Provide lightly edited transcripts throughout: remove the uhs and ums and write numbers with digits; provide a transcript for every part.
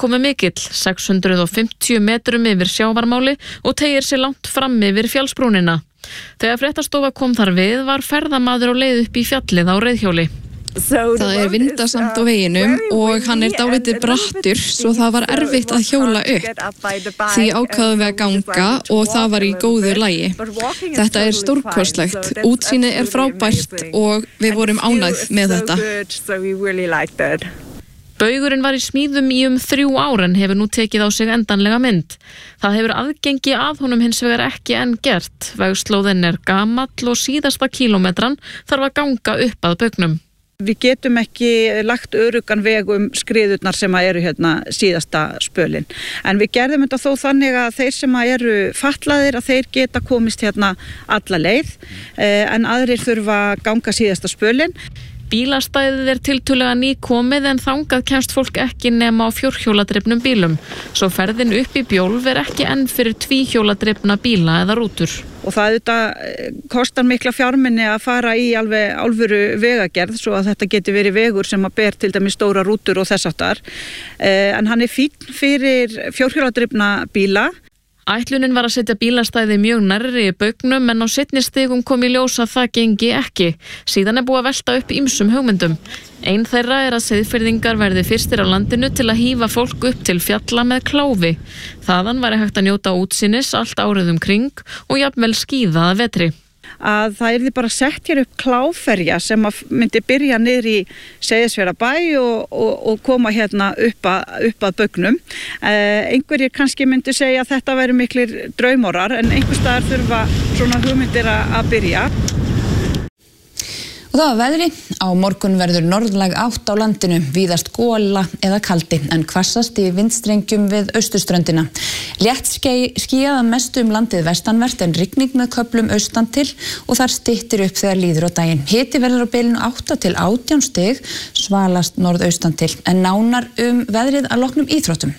úrkomu mikill, 650 metrum yfir sjávarmáli og teygir sig langt fram yfir fjallsbrúnina. Þegar fréttastofa kom þar við var ferðamaður á leið upp í fjallið á reiðhjóli. Það vindasamt á veginum og hann dálítið brattur svo það var erfitt að hjóla upp. Því ákváðum við að ganga og það var í góðu lagi. Þetta stórkostlegt, útsýnið frábært og við vorum ánægð með þetta. Baugurinn var í smíðum í 3 ár en hefur nú tekið á sig endanlega mynd. Það hefur aðgengi að honum hins vegar ekki enn gert. Vegslóðin gamall og síðasta kílómetran þarf að ganga upp að baugnum. Við getum ekki lagt öruggan veg skriðurnar sem eru hérna síðasta spölinn. En við gerðum þetta þó þannig að þeir sem eru fatlaðir að þeir geta komist hérna alla leið en aðrir þurfa að ganga síðasta spölinn. Bílastæðið tiltölulega nýkomið en þangað kemst fólk ekki nema á 4-hjóladrifnum bílum. Svo ferðin upp í Bjólf ekki enn fyrir 2-hjóladrifna bíla eða rútur. Og það kostar mikla fjármuni að fara í alveg alvöru vegagerð svo að þetta geti verið vegur sem að ber til dæmis stóra rútur og þess áttar. En hann fínn fyrir 4-hjóladrifna bíla. Ætlunin var að setja bílastæði mjög nærri í baugnum en á seinni stigum kom í ljós að það gengi ekki. Síðan búið að velta upp ýmsum hugmyndum. Ein þeirra að Seyðfirðingar verði fyrstir á landinu til að hífa fólk upp til fjalla með kláfi. Þaðan væri hægt að njóta útsýnis allt árið kring og jafnvel skíða að vetri. Að það bara sett hér upp kláferja sem myndi byrja niður í Seyðisfjarðarbæ og koma hérna upp að baugnum. Einhverjir kannski myndi segja að þetta væri miklir draumorar en einhvers staðar þurfa svona hugmyndir að byrja. Og það var veðri. Á morgun verður norðlæg átt á landinu, víðast gola eða kaldi, en hvassast í vindstrengjum við austurströndina. Létt skýjað að mestu landið vestanvert en rigning með köflum austan til og þar styttir upp þegar líður á daginn. Hiti verður á bilinu 8 til 18 stig, svalast norðaustan til, en nánar veðrið að loknum íþróttum.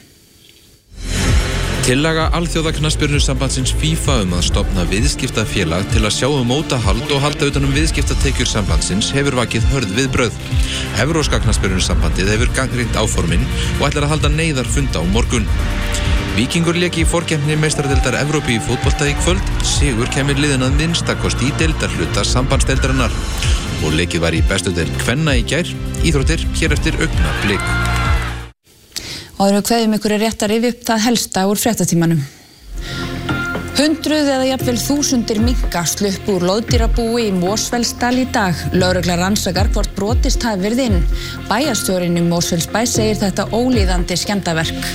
Tillaga Alþjóðaknattspyrnusambandsins FIFA að stofna viðskiptafélag til að sjá mótahald og halda utan viðskiptatekjur sambandsins hefur vakið hörð viðbrögð. Evrópska knattspyrnusambandið hefur gagnrýnt áformin og ætlar að halda neyðarfund á morgun. Víkingur lék í forkeppni meistaradeildar Evrópu í fótbolta í kvöld. Sigur kemur liðin að minnstakosti í deildarhluta sambandsdeildarinnar. Og leikið var í bestu deild kvenna í gær. Íþróttir hér eftir augnablik. Áður við kveðjum ykkur rétt að rifja upp það helsta úr fréttatímanum. Hundruð eða jafnvel þúsundir minka sluppu úr loðdýrabúi í Mosfellsdal í dag. Lögregla rannsakar hvort brotist hafi verið inn. Bæjarstjórinn í Mosfellsbæ segir þetta ólíðandi skemmdarverk.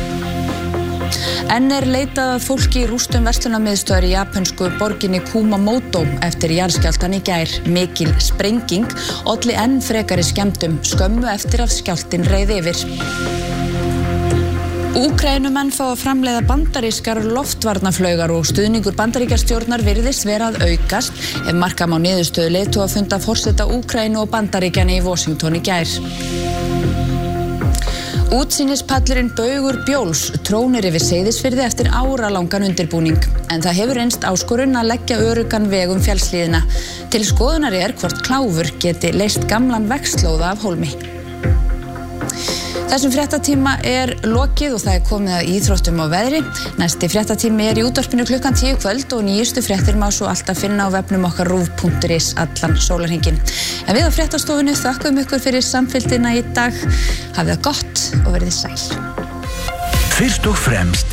Enn leitað að fólki í rústum verslunarmiðstöðvar í japönsku borginni Kumamoto eftir jarðskjálftann í gær. Mikil sprenging olli enn frekari skemmdum skömmu eftir að skjálftinn reið yfir. Úkraínumenn fá að framleiða bandarískar loftvarnaflaugar og stuðningur bandaríkjastjórnar virðist vera að aukast ef marka má niðurstöðu leiðtogafunda forseta Úkraínu og Bandaríkjanna í Washington í gær. Útsýnispallurinn Baugur Bjóls trónir yfir Seyðisfirði eftir áralangan undirbúning en það hefur reynst áskorun að leggja öruggan veg fjallshlíðina. Til skoðunar hvort kláfur geti leyst gamlan vegslóða af hólmi. Þessum fréttatíma lokið og það komið að íþróttum og veðri. Næsti fréttatími í útvarpinu klukkan 10 kvöld og nýjustu fréttir má svo alltaf finna á vefnum okkar ruv.is allan sólarhringinn. En við á fréttastofunni þökkum ykkur fyrir samfylgdina í dag. Hafið það gott og verið sæl. Fyrst og fremst